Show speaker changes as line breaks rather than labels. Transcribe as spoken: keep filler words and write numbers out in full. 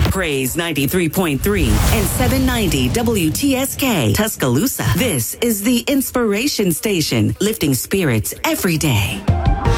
Praise ninety-three point three and seven ninety W T S K Tuscaloosa. This is the Inspiration Station, lifting spirits every day.